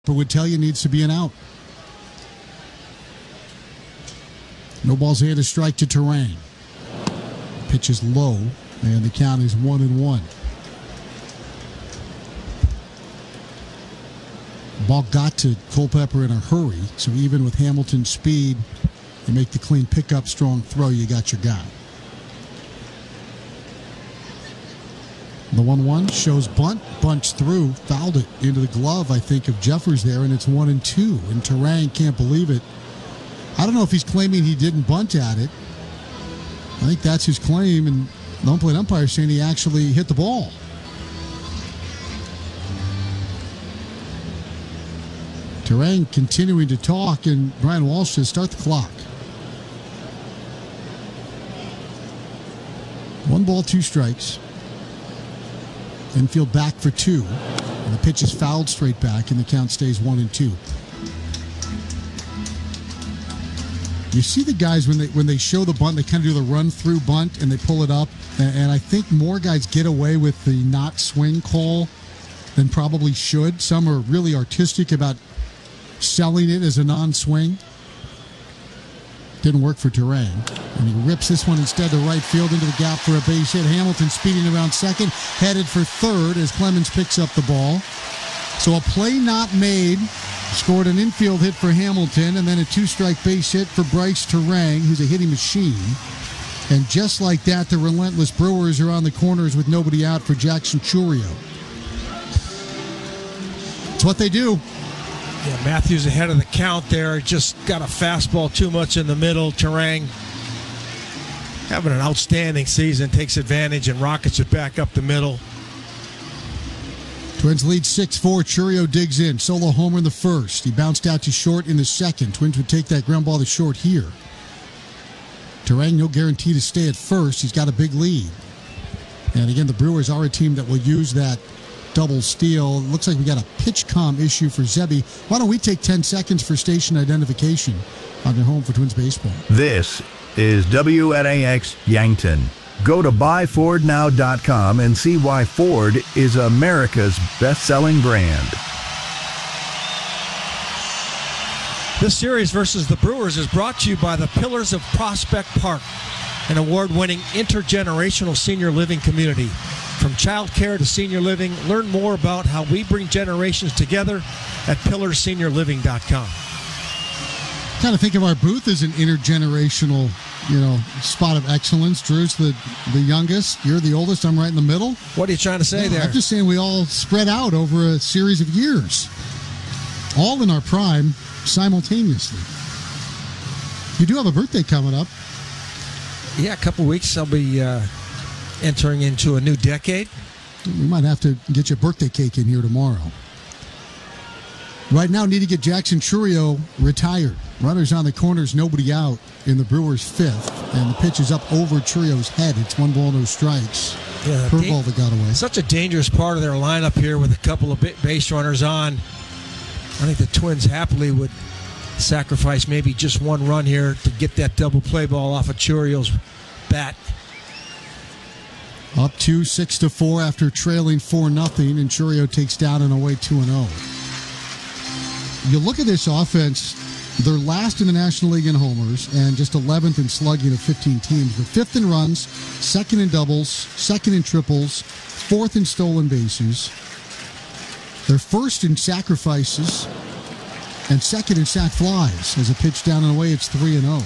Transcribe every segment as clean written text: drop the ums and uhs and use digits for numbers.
would tell you needs to be an out. No balls here to strike to Terang. Pitch is low, and the count is 1-1. Ball got to Culpepper in a hurry, so even with Hamilton's speed, you make the clean pickup, strong throw, you got your guy. The 1-1 shows bunt, bunts through, fouled it into the glove, I think, of Jeffers there, and it's 1-2. And Terang can't believe it. I don't know if he's claiming he didn't bunt at it. I think that's his claim, and the home plate umpire saying he actually hit the ball. Terang continuing to talk, and Brian Walsh says start the clock. 1 ball, 2 strikes. Infield back for 2. And the pitch is fouled straight back, and the count stays 1-2. You see the guys when they show the bunt, they kind of do the run-through bunt, and they pull it up. And I think more guys get away with the not swing call than probably should. Some are really artistic about selling it as a non-swing. Didn't work for Terang. And he rips this one instead to right field into the gap for a base hit. Hamilton speeding around second, headed for third as Clemens picks up the ball. So a play not made, scored an infield hit for Hamilton, and then a 2-strike base hit for Bryce Terang, who's a hitting machine. And just like that, the relentless Brewers are on the corners with nobody out for Jackson Chourio. It's what they do. Yeah, Matthews ahead of the count there. Just got a fastball too much in the middle. Terang having an outstanding season. Takes advantage and rockets it back up the middle. Twins lead 6-4. Chourio digs in. Solo homer in the first. He bounced out to short in the second. Twins would take that ground ball to short here. Terang, no guarantee to stay at first. He's got a big lead. And again, the Brewers are a team that will use that double steal. It looks like we got a pitch comm issue for Zebby. Why don't we take 10 seconds for station identification on your home for Twins baseball? This is WNAX Yankton. Go to buyfordnow.com and see why Ford is America's best-selling brand. This series versus the Brewers is brought to you by the Pillars of Prospect Park, an award-winning intergenerational senior living community. From childcare to senior living, learn more about how we bring generations together at pillarsseniorliving.com. Kind of think of our booth as an intergenerational, spot of excellence. Drew's the youngest. You're the oldest. I'm right in the middle. What are you trying to say there? I'm just saying we all spread out over a series of years, all in our prime simultaneously. You do have a birthday coming up. Yeah, a couple weeks. I'll be entering into a new decade. We might have to get you a birthday cake in here tomorrow. Right now, need to get Jackson Chourio retired. Runners on the corners, nobody out in the Brewers' fifth. And the pitch is up over Churio's head. It's 1 ball, no strikes. Yeah, curveball that got away. Such a dangerous part of their lineup here with a couple of base runners on. I think the Twins happily would sacrifice maybe just 1 run here to get that double play ball off of Churio's bat. Up 6-4 after trailing 4-0, and Chourio takes down and away 2-0. You look at this offense, they're last in the National League in homers and just 11th in slugging of 15 teams. But 5th in runs, 2nd in doubles, 2nd in triples, 4th in stolen bases. They're 1st in sacrifices and 2nd in sac flies. As a pitch down and away, it's 3-0.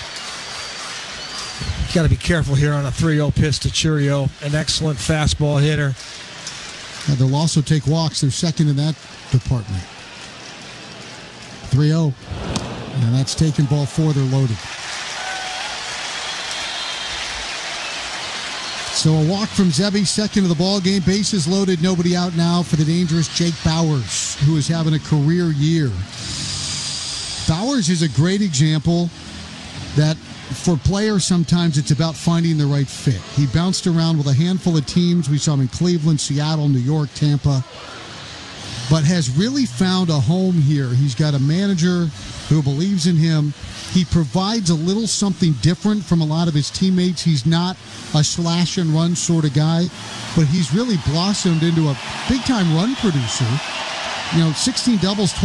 You got to be careful here on a 3-0 pitch to Chourio. An excellent fastball hitter. And they'll also take walks. They're 2nd in that department. 3-0. And that's taken ball 4. They're loaded. So a walk from Zebby, 2nd of the ball game. Bases loaded, nobody out now for the dangerous Jake Bauers, who is having a career year. Bauers is a great example that for players, sometimes it's about finding the right fit. He bounced around with a handful of teams. We saw him in Cleveland, Seattle, New York, Tampa, but has really found a home here. He's got a manager who believes in him. He provides a little something different from a lot of his teammates. He's not a slash and run sort of guy, but he's really blossomed into a big-time run producer. 16 doubles,